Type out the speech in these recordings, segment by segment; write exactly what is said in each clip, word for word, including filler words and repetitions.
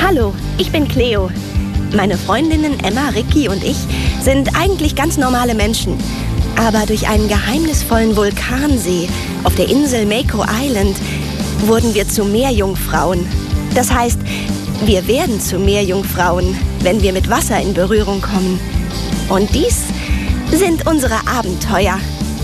Hallo, ich bin Cleo. Meine Freundinnen Emma, Ricky und ich sind eigentlich ganz normale Menschen. Aber durch einen geheimnisvollen Vulkansee auf der Insel Mako Island wurden wir zu Meerjungfrauen. Das heißt, wir werden zu Meerjungfrauen, wenn wir mit Wasser in Berührung kommen. Und dies sind unsere Abenteuer.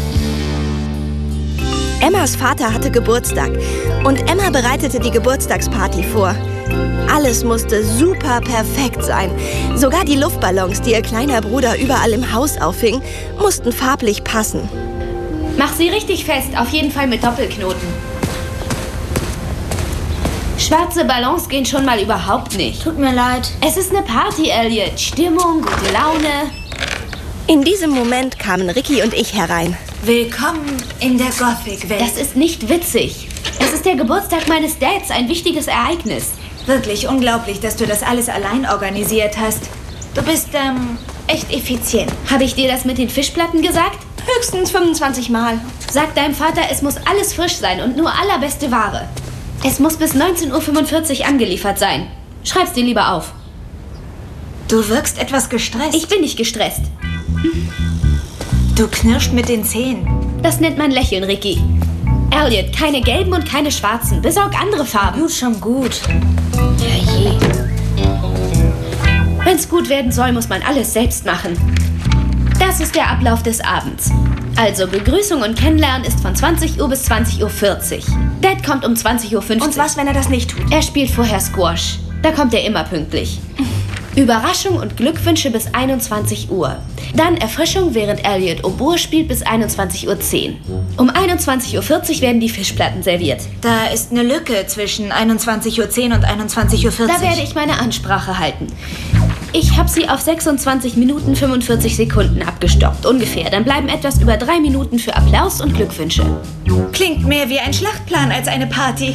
Emmas Vater hatte Geburtstag und Emma bereitete die Geburtstagsparty vor. Alles musste super perfekt sein. Sogar die Luftballons, die ihr kleiner Bruder überall im Haus auffing, mussten farblich passen. Mach sie richtig fest, auf jeden Fall mit Doppelknoten. Schwarze Ballons gehen schon mal überhaupt nicht. Tut mir leid. Es ist eine Party, Elliot. Stimmung, gute Laune. In diesem Moment kamen Ricky und ich herein. Willkommen in der Gothic-Welt. Das ist nicht witzig. Es ist der Geburtstag meines Dads, ein wichtiges Ereignis. Wirklich unglaublich, dass du das alles allein organisiert hast. Du bist, ähm, echt effizient. Habe ich dir das mit den Fischplatten gesagt? Höchstens fünfundzwanzig Mal. Sag deinem Vater, es muss alles frisch sein und nur allerbeste Ware. Es muss bis neunzehn Uhr fünfundvierzig angeliefert sein. Schreib's dir lieber auf. Du wirkst etwas gestresst. Ich bin nicht gestresst. Du knirscht mit den Zähnen. Das nennt man Lächeln, Ricky. Elliot, keine gelben und keine schwarzen. Besorg andere Farben. Gut, schon gut. Herrje. Wenn's gut werden soll, muss man alles selbst machen. Das ist der Ablauf des Abends. Also, Begrüßung und Kennenlernen ist von zwanzig Uhr bis zwanzig Uhr vierzig. Dad kommt um zwanzig Uhr fünfzig. Und was, wenn er das nicht tut? Er spielt vorher Squash. Da kommt er immer pünktlich. Überraschung und Glückwünsche bis einundzwanzig Uhr. Dann Erfrischung, während Elliot Oboe spielt, bis einundzwanzig Uhr zehn. Um einundzwanzig Uhr vierzig werden die Fischplatten serviert. Da ist eine Lücke zwischen einundzwanzig Uhr zehn und einundzwanzig Uhr vierzig. Da werde ich meine Ansprache halten. Ich habe sie auf sechsundzwanzig Minuten fünfundvierzig Sekunden abgestoppt, ungefähr. Dann bleiben etwas über drei Minuten für Applaus und Glückwünsche. Klingt mehr wie ein Schlachtplan als eine Party.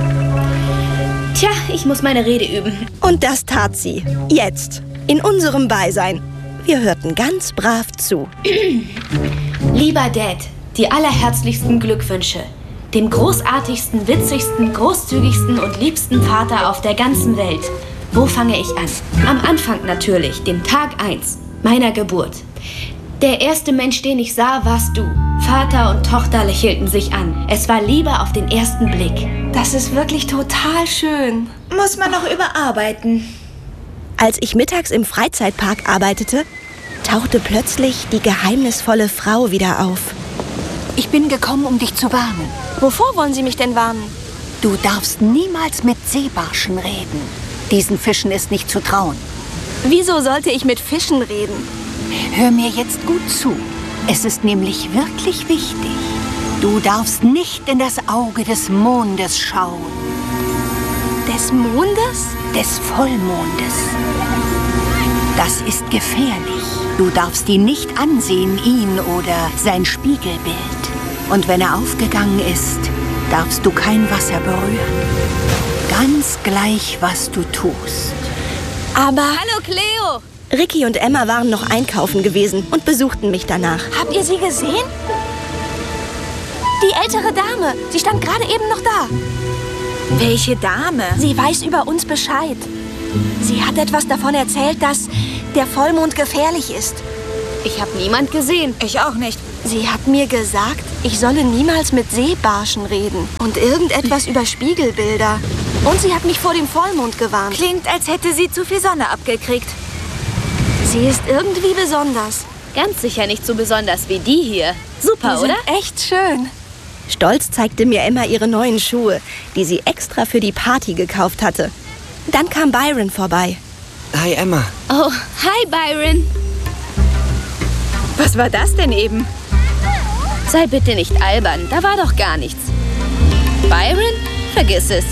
Tja, ich muss meine Rede üben. Und das tat sie. Jetzt. In unserem Beisein. Wir hörten ganz brav zu. Lieber Dad, die allerherzlichsten Glückwünsche. Dem großartigsten, witzigsten, großzügigsten und liebsten Vater auf der ganzen Welt. Wo fange ich an? Am Anfang natürlich, dem Tag eins, meiner Geburt. Der erste Mensch, den ich sah, warst du. Vater und Tochter lächelten sich an. Es war Liebe auf den ersten Blick. Das ist wirklich total schön. Muss man noch überarbeiten. Als ich mittags im Freizeitpark arbeitete, tauchte plötzlich die geheimnisvolle Frau wieder auf. Ich bin gekommen, um dich zu warnen. Wovor wollen Sie mich denn warnen? Du darfst niemals mit Seebarschen reden. Diesen Fischen ist nicht zu trauen. Wieso sollte ich mit Fischen reden? Hör mir jetzt gut zu. Es ist nämlich wirklich wichtig. Du darfst nicht in das Auge des Mondes schauen. Des Mondes? Des Vollmondes. Das ist gefährlich. Du darfst ihn nicht ansehen, ihn oder sein Spiegelbild. Und wenn er aufgegangen ist, darfst du kein Wasser berühren. Ganz gleich, was du tust. Aber... Hallo, Cleo! Ricky und Emma waren noch einkaufen gewesen und besuchten mich danach. Habt ihr sie gesehen? Die ältere Dame. Sie stand gerade eben noch da. Welche Dame? Sie weiß über uns Bescheid. Sie hat etwas davon erzählt, dass der Vollmond gefährlich ist. Ich habe niemand gesehen. Ich auch nicht. Sie hat mir gesagt, ich solle niemals mit Seebarschen reden. Und irgendetwas über Spiegelbilder. Und sie hat mich vor dem Vollmond gewarnt. Klingt, als hätte sie zu viel Sonne abgekriegt. Sie ist irgendwie besonders. Ganz sicher nicht so besonders wie die hier. Super, Die sind oder? echt schön. Stolz zeigte mir Emma ihre neuen Schuhe, die sie extra für die Party gekauft hatte. Dann kam Byron vorbei. Hi, Emma. Oh, hi, Byron. Was war das denn eben? Sei bitte nicht albern, da war doch gar nichts. Byron? Vergiss es.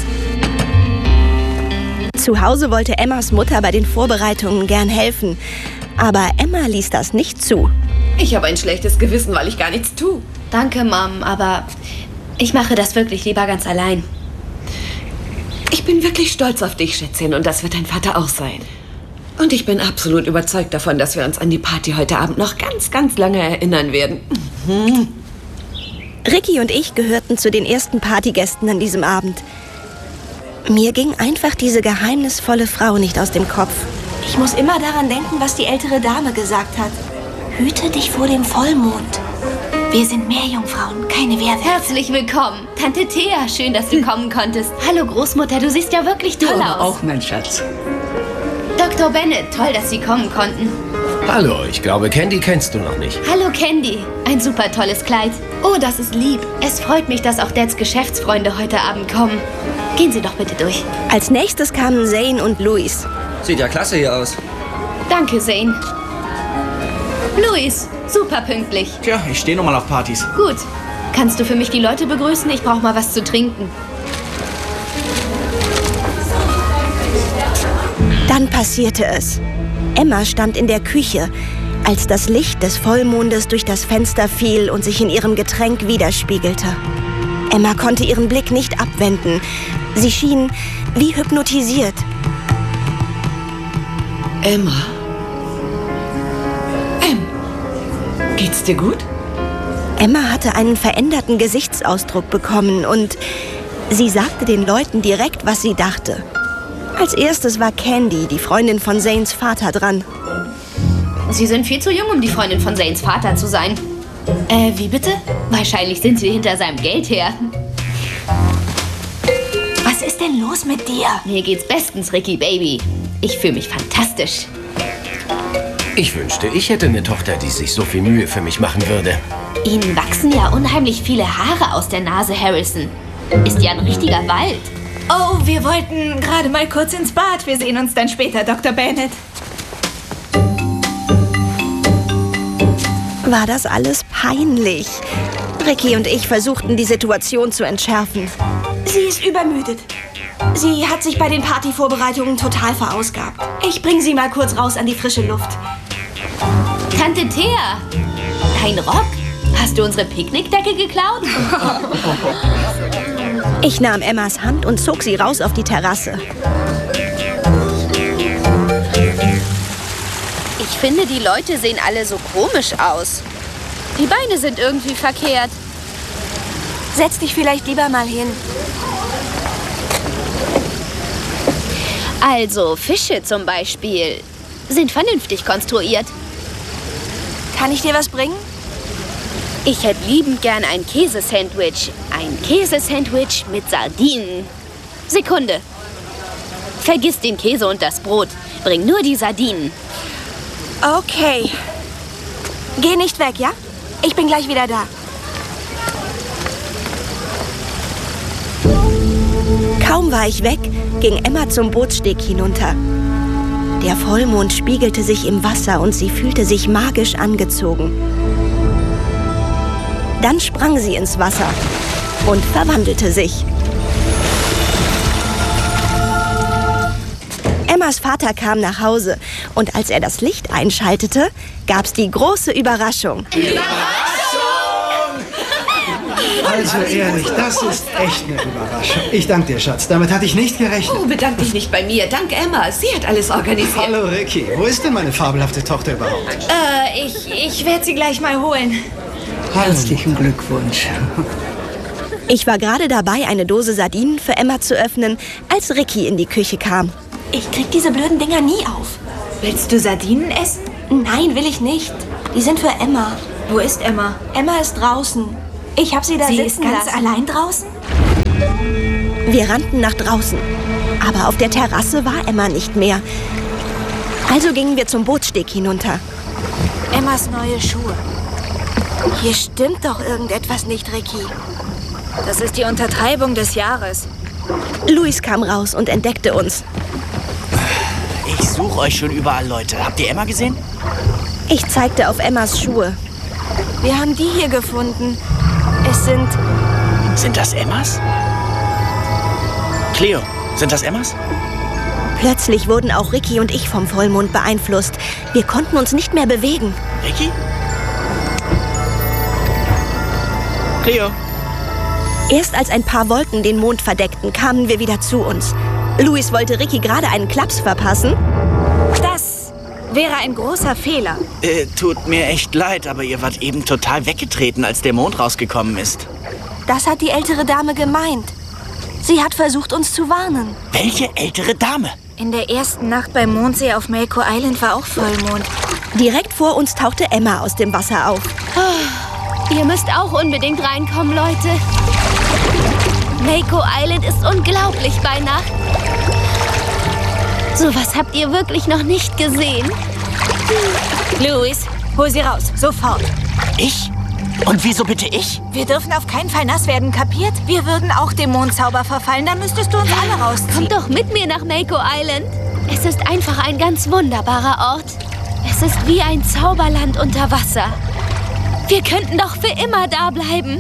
Zu Hause wollte Emmas Mutter bei den Vorbereitungen gern helfen. Aber Emma ließ das nicht zu. Ich habe ein schlechtes Gewissen, weil ich gar nichts tue. Danke, Mom, aber ich mache das wirklich lieber ganz allein. Ich bin wirklich stolz auf dich, Schätzchen, und das wird dein Vater auch sein. Und ich bin absolut überzeugt davon, dass wir uns an die Party heute Abend noch ganz, ganz lange erinnern werden. Mhm. Ricky und ich gehörten zu den ersten Partygästen an diesem Abend. Mir ging einfach diese geheimnisvolle Frau nicht aus dem Kopf. Ich muss immer daran denken, was die ältere Dame gesagt hat. Hüte dich vor dem Vollmond. Wir sind Meerjungfrauen, keine Werwölfe. Herzlich willkommen, Tante Thea. Schön, dass du kommen konntest. Hallo, Großmutter, du siehst ja wirklich toll aus. Auch, mein Schatz. Doktor Bennett, toll, dass Sie kommen konnten. Hallo, ich glaube, Candy kennst du noch nicht. Hallo, Candy. Ein super tolles Kleid. Oh, das ist lieb. Es freut mich, dass auch Dads Geschäftsfreunde heute Abend kommen. Gehen Sie doch bitte durch. Als nächstes kamen Zane und Louis. Sieht ja klasse hier aus. Danke, Zane. Louis, super pünktlich. Tja, ich stehe noch mal auf Partys. Gut. Kannst du für mich die Leute begrüßen? Ich brauche mal was zu trinken. Dann passierte es. Emma stand in der Küche, als das Licht des Vollmondes durch das Fenster fiel und sich in ihrem Getränk widerspiegelte. Emma konnte ihren Blick nicht abwenden. Sie schien wie hypnotisiert. Emma? Em, geht's dir gut? Emma hatte einen veränderten Gesichtsausdruck bekommen und sie sagte den Leuten direkt, was sie dachte. Als erstes war Candy, die Freundin von Zanes Vater, dran. Sie sind viel zu jung, um die Freundin von Zanes Vater zu sein. Äh, wie bitte? Wahrscheinlich sind Sie hinter seinem Geld her. Was ist denn los mit dir? Mir geht's bestens, Ricky Baby. Ich fühle mich fantastisch. Ich wünschte, ich hätte eine Tochter, die sich so viel Mühe für mich machen würde. Ihnen wachsen ja unheimlich viele Haare aus der Nase, Harrison. Ist ja ein richtiger Wald. Oh, wir wollten gerade mal kurz ins Bad. Wir sehen uns dann später, Doktor Bennett. War das alles peinlich? Ricky und ich versuchten, die Situation zu entschärfen. Sie ist übermüdet. Sie hat sich bei den Partyvorbereitungen total verausgabt. Ich bringe sie mal kurz raus an die frische Luft. Tante Thea, dein Rock? Hast du unsere Picknickdecke geklaut? Ich nahm Emmas Hand und zog sie raus auf die Terrasse. Ich finde, die Leute sehen alle so komisch aus. Die Beine sind irgendwie verkehrt. Setz dich vielleicht lieber mal hin. Also, Fische zum Beispiel sind vernünftig konstruiert. Kann ich dir was bringen? Ich hätte liebend gern ein Käsesandwich. Ein Käsesandwich mit Sardinen. Sekunde. Vergiss den Käse und das Brot. Bring nur die Sardinen. Okay. Geh nicht weg, ja? Ich bin gleich wieder da. Kaum war ich weg, ging Emma zum Bootssteg hinunter. Der Vollmond spiegelte sich im Wasser und sie fühlte sich magisch angezogen. Dann sprang sie ins Wasser und verwandelte sich. Emmas Vater kam nach Hause und als er das Licht einschaltete, gab's die große Überraschung. Also ehrlich, das ist echt eine Überraschung. Ich danke dir, Schatz. Damit hatte ich nicht gerechnet. Oh, bedank dich nicht bei mir. Dank Emma. Sie hat alles organisiert. Hallo, Ricky. Wo ist denn meine fabelhafte Tochter überhaupt? Äh, ich, ich werde sie gleich mal holen. Herzlichen Glückwunsch. Ich war gerade dabei, eine Dose Sardinen für Emma zu öffnen, als Ricky in die Küche kam. Ich krieg diese blöden Dinger nie auf. Willst du Sardinen essen? Nein, will ich nicht. Die sind für Emma. Wo ist Emma? Emma ist draußen. Ich habe sie da Sie sitzen ist ganz lassen. allein draußen? Wir rannten nach draußen, aber auf der Terrasse war Emma nicht mehr. Also gingen wir zum Bootssteg hinunter. Emmas neue Schuhe. Hier stimmt doch irgendetwas nicht, Ricky. Das ist die Untertreibung des Jahres. Louis kam raus und entdeckte uns. Ich suche euch schon überall, Leute. Habt ihr Emma gesehen? Ich zeigte auf Emmas Schuhe. Wir haben die hier gefunden. Es sind... Sind das Emmas? Cleo, sind das Emmas? Plötzlich wurden auch Ricky und ich vom Vollmond beeinflusst. Wir konnten uns nicht mehr bewegen. Ricky? Cleo? Erst als ein paar Wolken den Mond verdeckten, kamen wir wieder zu uns. Louis wollte Ricky gerade einen Klaps verpassen. Das wäre ein großer Fehler. Äh, tut mir echt leid, aber ihr wart eben total weggetreten, als der Mond rausgekommen ist. Das hat die ältere Dame gemeint. Sie hat versucht, uns zu warnen. Welche ältere Dame? In der ersten Nacht beim Mondsee auf Mako Island war auch Vollmond. Direkt vor uns tauchte Emma aus dem Wasser auf. Oh, ihr müsst auch unbedingt reinkommen, Leute. Mako Island ist unglaublich bei Nacht. Sowas habt ihr wirklich noch nicht gesehen. Louis, hol sie raus. Sofort. Ich? Und wieso bitte ich? Wir dürfen auf keinen Fall nass werden, kapiert? Wir würden auch dem Mondzauber verfallen. Dann müsstest du uns alle rausziehen. Kommt doch mit mir nach Mako Island. Es ist einfach ein ganz wunderbarer Ort. Es ist wie ein Zauberland unter Wasser. Wir könnten doch für immer da bleiben.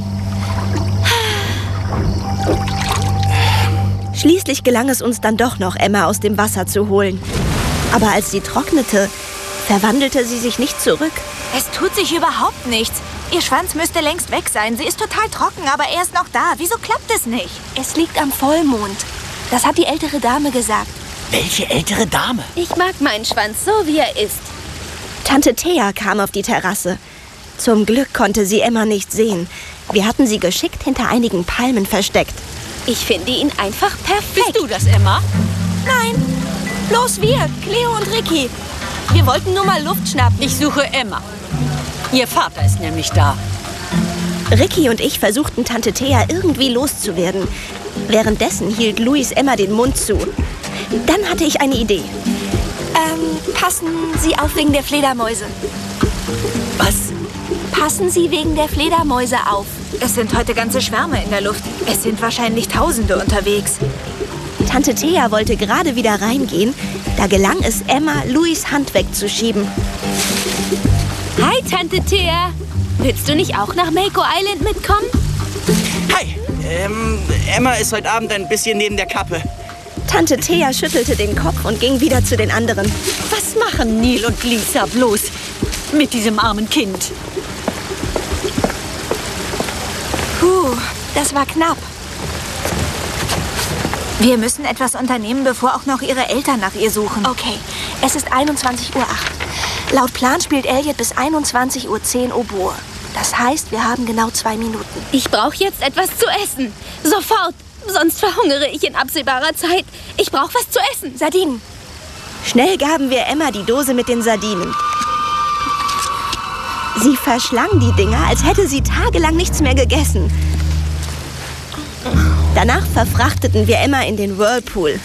Schließlich gelang es uns dann doch noch, Emma aus dem Wasser zu holen. Aber als sie trocknete, verwandelte sie sich nicht zurück. Es tut sich überhaupt nichts. Ihr Schwanz müsste längst weg sein. Sie ist total trocken, aber er ist noch da. Wieso klappt es nicht? Es liegt am Vollmond. Das hat die ältere Dame gesagt. Welche ältere Dame? Ich mag meinen Schwanz so, wie er ist. Tante Thea kam auf die Terrasse. Zum Glück konnte sie Emma nicht sehen. Wir hatten sie geschickt hinter einigen Palmen versteckt. Ich finde ihn einfach perfekt. Bist du das, Emma? Nein, bloß wir, Cleo und Ricky. Wir wollten nur mal Luft schnappen. Ich suche Emma. Ihr Vater ist nämlich da. Ricky und ich versuchten Tante Thea irgendwie loszuwerden. Währenddessen hielt Louis Emma den Mund zu. Dann hatte ich eine Idee. Ähm, passen Sie auf wegen der Fledermäuse. Was? Passen Sie wegen der Fledermäuse auf. Es sind heute ganze Schwärme in der Luft. Es sind wahrscheinlich Tausende unterwegs. Tante Thea wollte gerade wieder reingehen. Da gelang es Emma, Louis' Hand wegzuschieben. Hi, Tante Thea. Willst du nicht auch nach Mako Island mitkommen? Hi, ähm, Emma ist heute Abend ein bisschen neben der Kappe. Tante Thea schüttelte den Kopf und ging wieder zu den anderen. Was machen Neil und Lisa bloß mit diesem armen Kind? Puh, das war knapp. Wir müssen etwas unternehmen, bevor auch noch ihre Eltern nach ihr suchen. Okay, es ist einundzwanzig Uhr acht. Laut Plan spielt Elliot bis einundzwanzig Uhr zehn Oboe. Das heißt, wir haben genau zwei Minuten. Ich brauche jetzt etwas zu essen. Sofort. Sonst verhungere ich in absehbarer Zeit. Ich brauche was zu essen. Sardinen. Schnell gaben wir Emma die Dose mit den Sardinen. Sie verschlang die Dinger, als hätte sie tagelang nichts mehr gegessen. Danach verfrachteten wir Emma in den Whirlpool.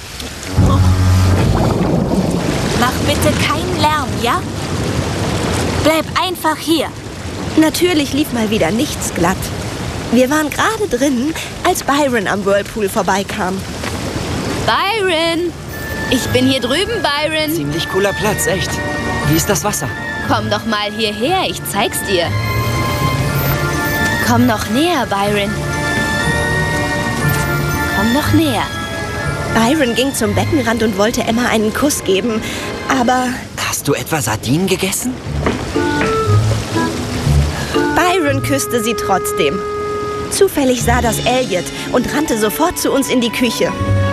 Mach bitte keinen Lärm, ja? Bleib einfach hier. Natürlich lief mal wieder nichts glatt. Wir waren gerade drin, als Byron am Whirlpool vorbeikam. Byron! Ich bin hier drüben, Byron. Ziemlich cooler Platz, echt. Wie ist das Wasser? Komm doch mal hierher, ich zeig's dir. Komm noch näher, Byron. Komm noch näher. Byron ging zum Beckenrand und wollte Emma einen Kuss geben, aber... Hast du etwa Sardinen gegessen? Byron küsste sie trotzdem. Zufällig sah das Elliot und rannte sofort zu uns in die Küche.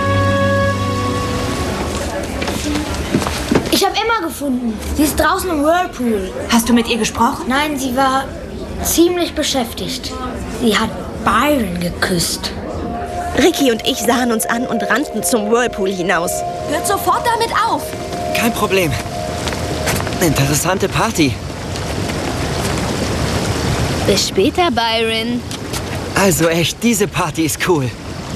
Ich habe Emma gefunden. Sie ist draußen im Whirlpool. Hast du mit ihr gesprochen? Nein, sie war ziemlich beschäftigt. Sie hat Byron geküsst. Ricky und ich sahen uns an und rannten zum Whirlpool hinaus. Hört sofort damit auf. Kein Problem. Interessante Party. Bis später, Byron. Also echt, diese Party ist cool.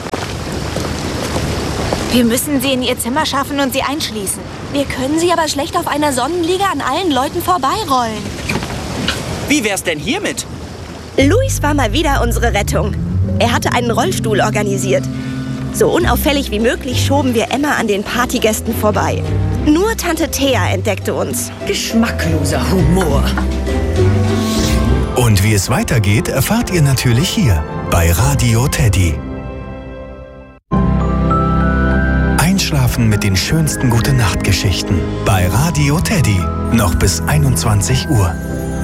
Wir müssen sie in ihr Zimmer schaffen und sie einschließen. Wir können sie aber schlecht auf einer Sonnenliege an allen Leuten vorbeirollen. Wie wär's denn hiermit? Louis war mal wieder unsere Rettung. Er hatte einen Rollstuhl organisiert. So unauffällig wie möglich schoben wir Emma an den Partygästen vorbei. Nur Tante Thea entdeckte uns. Geschmackloser Humor. Und wie es weitergeht, erfahrt ihr natürlich hier bei Radio Teddy. Einschlafen mit den schönsten Gute-Nacht-Geschichten bei Radio Teddy. Noch bis einundzwanzig Uhr.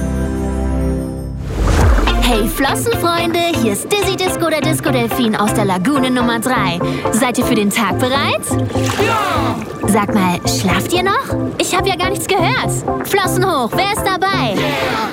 Hey Flossenfreunde, hier ist Dizzy Disco, der Disco-Delfin aus der Lagune Nummer drei. Seid ihr für den Tag bereit? Ja! Sag mal, schlaft ihr noch? Ich habe ja gar nichts gehört. Flossen hoch, wer ist dabei? Yeah.